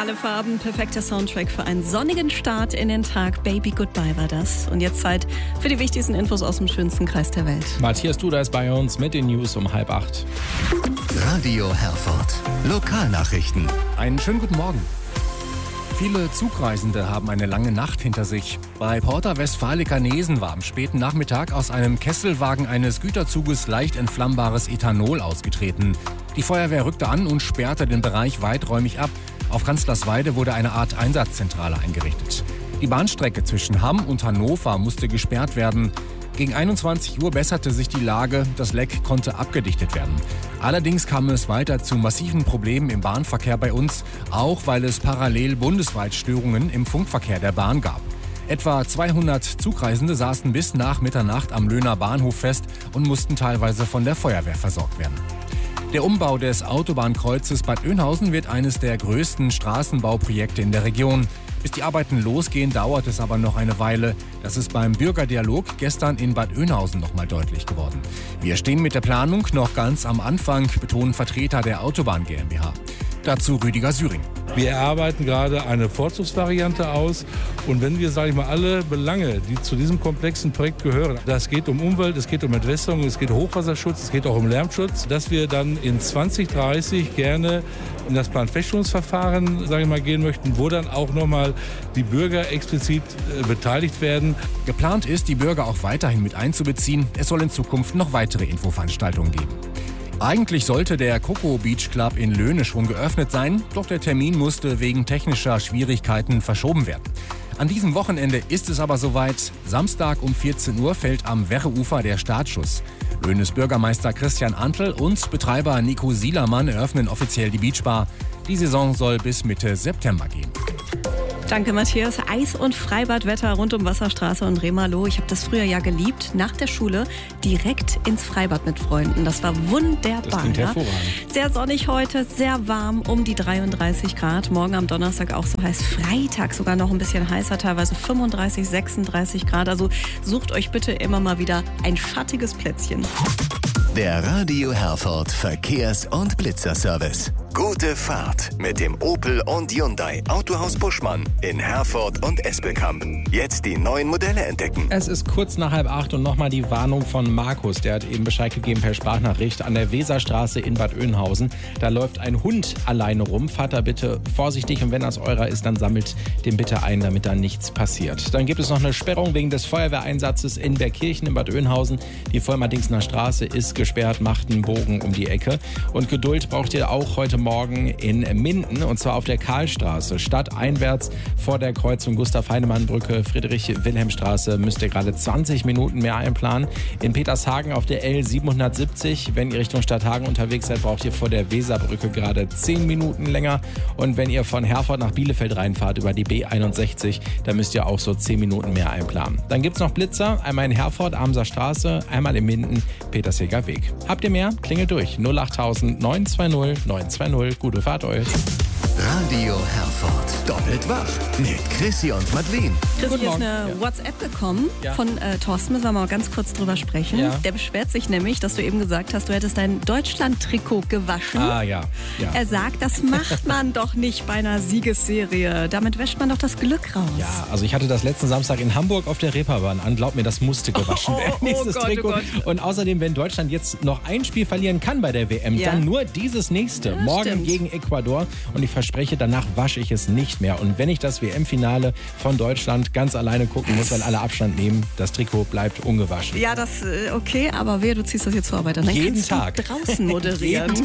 Alle Farben, perfekter Soundtrack für einen sonnigen Start in den Tag. Baby Goodbye war das. Und jetzt Zeit für die wichtigsten Infos aus dem schönsten Kreis der Welt. Matthias Duda ist bei uns mit den News um 7:30. Radio Herford. Lokalnachrichten. Einen schönen guten Morgen. Viele Zugreisende haben eine lange Nacht hinter sich. Bei Porta Westfalica Nesen war am späten Nachmittag aus einem Kesselwagen eines Güterzuges leicht entflammbares Ethanol ausgetreten. Die Feuerwehr rückte an und sperrte den Bereich weiträumig ab. Auf Kanzlersweide wurde eine Art Einsatzzentrale eingerichtet. Die Bahnstrecke zwischen Hamm und Hannover musste gesperrt werden. Gegen 21 Uhr besserte sich die Lage, das Leck konnte abgedichtet werden. Allerdings kam es weiter zu massiven Problemen im Bahnverkehr bei uns, auch weil es parallel bundesweit Störungen im Funkverkehr der Bahn gab. Etwa 200 Zugreisende saßen bis nach Mitternacht am Löhner Bahnhof fest und mussten teilweise von der Feuerwehr versorgt werden. Der Umbau des Autobahnkreuzes Bad Oeynhausen wird eines der größten Straßenbauprojekte in der Region. Bis die Arbeiten losgehen, dauert es aber noch eine Weile. Das ist beim Bürgerdialog gestern in Bad Oeynhausen noch mal deutlich geworden. Wir stehen mit der Planung noch ganz am Anfang, betonen Vertreter der Autobahn GmbH. Dazu Rüdiger Süring. Wir erarbeiten gerade eine Vorzugsvariante aus. Und wenn wir, sage ich mal, alle Belange, die zu diesem komplexen Projekt gehören, das geht um Umwelt, es geht um Entwässerung, es geht um Hochwasserschutz, es geht auch um Lärmschutz, dass wir dann in 2030 gerne in das Planfeststellungsverfahren, sage ich mal, gehen möchten, wo dann auch nochmal die Bürger explizit beteiligt werden. Geplant ist, die Bürger auch weiterhin mit einzubeziehen. Es soll in Zukunft noch weitere Infoveranstaltungen geben. Eigentlich sollte der Coco Beach Club in Löhne schon geöffnet sein, doch der Termin musste wegen technischer Schwierigkeiten verschoben werden. An diesem Wochenende ist es aber soweit. Samstag um 14 Uhr fällt am Werreufer der Startschuss. Löhnes Bürgermeister Christian Antl und Betreiber Nico Sielermann eröffnen offiziell die Beachbar. Die Saison soll bis Mitte September gehen. Danke, Matthias. Eis- und Freibadwetter rund um Wasserstraße und Rehmerloh. Ich habe das früher ja geliebt. Nach der Schule direkt ins Freibad mit Freunden. Das war wunderbar. Das klingt hervorragend. Sehr sonnig heute, sehr warm, um die 33 Grad. Morgen am Donnerstag auch so heiß. Freitag sogar noch ein bisschen heißer, teilweise 35, 36 Grad. Also sucht euch bitte immer mal wieder ein schattiges Plätzchen. Der Radio Herford Verkehrs- und Blitzerservice. Gute Fahrt mit dem Opel und Hyundai Autohaus Buschmann in Herford und Espelkamp. Jetzt die neuen Modelle entdecken. Es ist kurz nach 7:30 und nochmal die Warnung von Markus. Der hat eben Bescheid gegeben per Sprachnachricht an der Weserstraße in Bad Oeynhausen. Da läuft ein Hund alleine rum. Fahrt da bitte vorsichtig und wenn das eurer ist, dann sammelt den bitte ein, damit da nichts passiert. Dann gibt es noch eine Sperrung wegen des Feuerwehreinsatzes in Bergkirchen in Bad Oeynhausen. Die Vollmardingsener Straße ist gesperrt, macht einen Bogen um die Ecke. Und Geduld braucht ihr auch heute Morgen in Minden, und zwar auf der Karlstraße. Stadteinwärts vor der Kreuzung Gustav-Heinemann-Brücke, Friedrich-Wilhelm-Straße müsst ihr gerade 20 Minuten mehr einplanen. In Petershagen auf der L770, wenn ihr Richtung Stadthagen unterwegs seid, braucht ihr vor der Weserbrücke gerade 10 Minuten länger. Und wenn ihr von Herford nach Bielefeld reinfahrt über die B61, dann müsst ihr auch so 10 Minuten mehr einplanen. Dann gibt es noch Blitzer, einmal in Herford, Amser Straße, einmal in Minden, Petersheger Weg. Habt ihr mehr? Klingelt durch. 08000 920 920. Gute Fahrt euch. Radio Herford. Doppelt wach mit Chrissy und Madeleine. Chrissy, hier ist eine WhatsApp gekommen von Thorsten. Müssen wir mal ganz kurz drüber sprechen. Ja. Der beschwert sich nämlich, dass du eben gesagt hast, du hättest dein Deutschland-Trikot gewaschen. Ah, ja. Er sagt, das macht man doch nicht bei einer Siegesserie. Damit wäscht man doch das Glück raus. Ja, also ich hatte das letzten Samstag in Hamburg auf der Reeperbahn an. Glaub mir, das musste gewaschen werden, dieses Gott, Trikot. oh Gott. Und außerdem, wenn Deutschland jetzt noch ein Spiel verlieren kann bei der WM, dann nur dieses nächste. Ja, morgen stimmt. gegen Ecuador. Und ich verspreche, danach wasche ich es nicht mehr. Und wenn ich das WM-Finale von Deutschland ganz alleine gucken muss, weil alle Abstand nehmen, das Trikot bleibt ungewaschen. Ja, das okay, aber wehe, du ziehst das jetzt zur Arbeit. Dann Jeden kannst Tag. du draußen moderieren. Jeden